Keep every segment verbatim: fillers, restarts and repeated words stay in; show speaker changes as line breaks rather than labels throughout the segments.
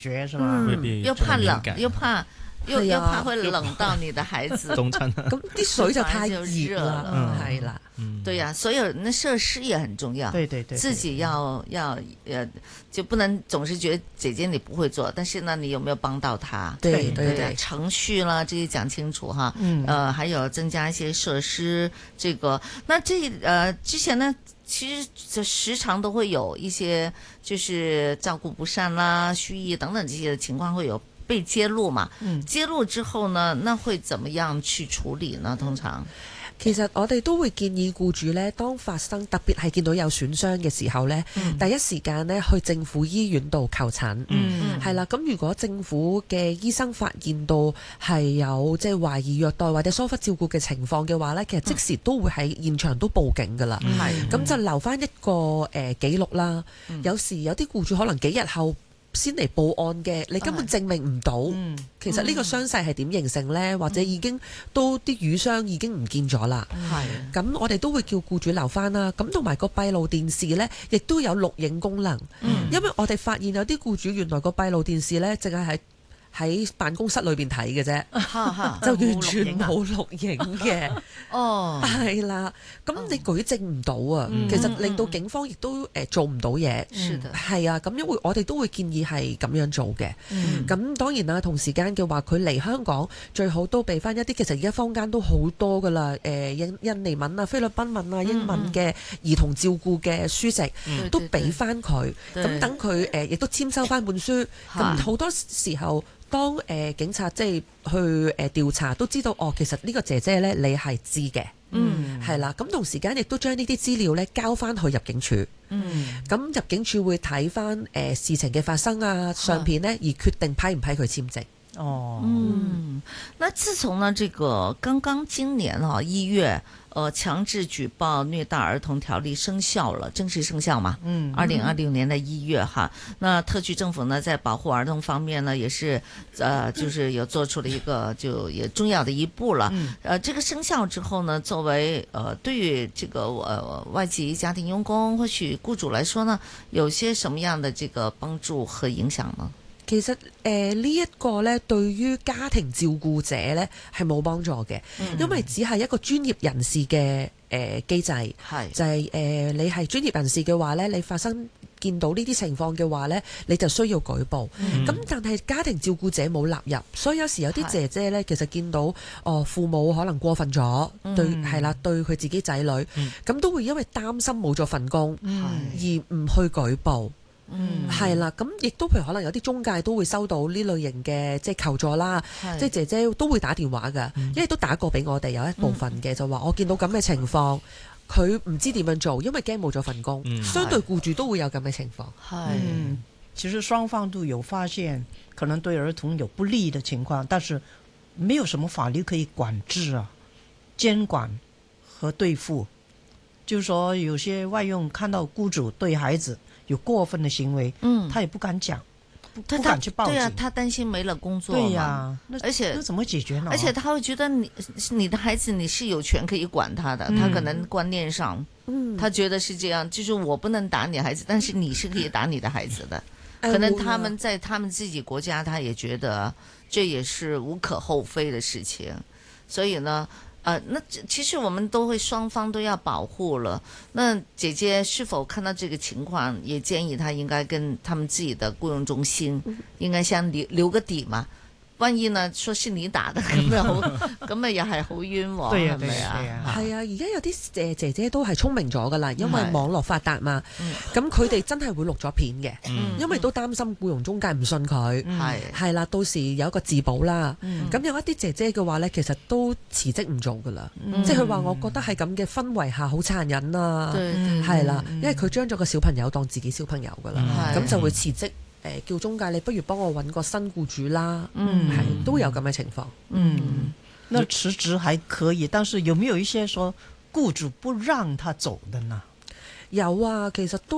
覺是嘛？
嗯，又怕冷，又怕。又又怕會冷到你的孩子，
凍親，
咁啲水就太熱啦，係啦，
對呀，所以那設施也很重要，
對對對，
自己要要呃，就不能總是覺得姐姐你不會做，但是呢，你有沒有幫到他？
對對對，
程序啦，這些講清楚哈，嗯，呃，還有增加一些設施，這個，那這呃之前呢，其實就時常都會有一些就是照顧不善啦、蓄意等等這些情況會有。被揭露嘛，嗯、揭露之後呢，那會怎麼樣去處理呢？通常，
其實我哋都會建議僱主呢，當發生特別係見到有損傷嘅時候呢，嗯、第一時間呢去政府醫院度求診，係啦、嗯。咁如果政府嘅醫生發現到係有即係懷疑虐待或者疏忽照顧嘅情況嘅話呢，其實即時都會喺現場都報警噶啦，咁、嗯、就留翻一個誒、呃、記錄啦。嗯、有時有啲僱主可能幾日後先嚟報案嘅，你根本證明唔到，嗯、其實呢個傷勢係點形成呢？嗯、或者已經都啲瘀傷已經唔見咗啦。係，咁我哋都會叫僱主留翻啦。咁同埋個閉路電視呢，亦都有錄影功能。嗯、因為我哋發現有啲僱主原來個閉路電視呢，淨係喺喺辦公室裏邊睇嘅啫，就完全冇錄影嘅。哦，係啦，咁你舉證唔到啊，嗯、其實令到警方亦都誒做唔到嘢。係啊、嗯，咁因為我哋都會建議係咁樣做嘅。咁、嗯、當然啦，同時間嘅話，佢嚟香港最好都俾翻一啲，其實而家坊間都好多噶啦，誒印印尼文啊、菲律賓文啊、英文嘅兒童照顧嘅書籍，嗯、都俾翻佢。咁等佢誒亦都簽收翻本書。咁好多時候。當誒、呃、警察即係去誒、呃、調查，都知道哦，其實呢個姐姐咧你係知嘅，嗯，係啦。咁同時間亦都將呢啲資料咧交翻去入境處，嗯，咁入境處會睇翻誒事情嘅發生啊相片咧，而決定批唔批佢簽證。哦，
嗯，那自從呢這個剛剛今年啊一月，呃強制舉報虐待兒童條例生效了，正式生效嘛？嗯，二零二零年的一月哈，那特區政府呢在保護兒童方面呢，也是，呃，就是有做出了一個就也重要的一步了。嗯，呃，這個生效之後呢，作為呃對於這個呃外籍家庭傭工或許僱主來說呢，有些什麼樣的這個幫助和影響呢？
其實誒呢一個咧，對於家庭照顧者咧係冇幫助嘅，嗯、因為只係一個專業人士嘅誒機制，係就係、是、誒、呃、你係專業人士嘅話咧，你發生見到呢啲情況嘅話咧，你就需要舉報。咁、嗯、但係家庭照顧者冇納入，所以有時有啲姐姐咧，其實見到哦父母可能過分咗，嗯、對係啦，對佢自己仔女，咁、嗯、都會因為擔心冇咗份工，嗯、而唔去舉報。嗯，係啦，咁亦都譬如可能有啲中介都會收到呢類型嘅即係求助啦，是即係姐姐都會打電話㗎，嗯、因為都打過俾我哋有一部分嘅、嗯、就話我見到咁嘅情況，佢唔知點樣做，因為驚冇咗份工，嗯、相對僱主都會有咁嘅情況。係，
嗯，其實雙方都有發現可能對兒童有不利的情況，但是沒有什麼法律可以管制啊、監管和對付。就是說有些外傭看到僱主對孩子有過分的行為，嗯，他也不敢講，不，不敢去報警。
對啊，他擔心沒了工作嘛。對呀、啊，
而且那怎麼解決呢？
而且他會覺得你你的孩子你是有權可以管他的，嗯、他可能觀念上，嗯，他覺得是這樣，就是我不能打你孩子，但是你是可以打你的孩子的。可能他們在他們自己國家，他也覺得這也是無可厚非的事情，所以呢。呃，那其實我們都會雙方都要保護了。那姐姐是否看到這個情況，也建議她應該跟他們自己的僱傭中心應該先留留個底嘛？萬一呢，說是你打的咁又好，咁咪又係好冤枉，係咪啊？
係啊，而家有啲誒姐姐都係聰明咗噶啦，因為網絡發達嘛。咁佢哋真係會錄咗片嘅，嗯、因為都擔心僱傭中介唔信佢。係係啦，到時有一個自保啦。咁、嗯、有一啲姐姐嘅話咧，其實都辭職唔做噶啦。嗯、即係佢話，我覺得係咁嘅氛圍下好殘忍啊。係啦，因為佢將咗個小朋友當自己小朋友噶啦，咁、嗯、就會辭職。誒、呃、叫中介，你不如幫我揾個新僱主啦，嗯，係都會有咁嘅情況。
嗯，那辭職還可以，但是有沒有一些說僱主不讓他走的呢？
有啊，其實都誒、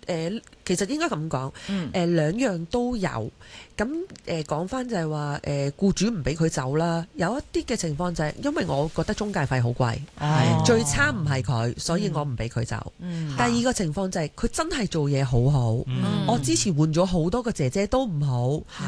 誒，其實應該咁講，
嗯
誒兩樣都有。咁誒講翻就係話誒僱主唔俾佢走啦，有一啲嘅情況就係因為我覺得中介費好貴，
哦
最差唔係佢，所以我唔俾佢走。
嗯
第二個情況就係佢真係做嘢好好，
嗯
我之前換咗好多個姐姐都唔好，